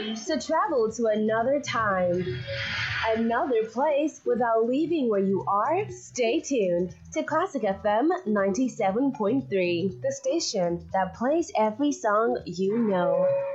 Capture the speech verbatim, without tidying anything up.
So travel to another time, another place without leaving where you are. Stay tuned to Classic F M ninety-seven point three, the station that plays every song you know.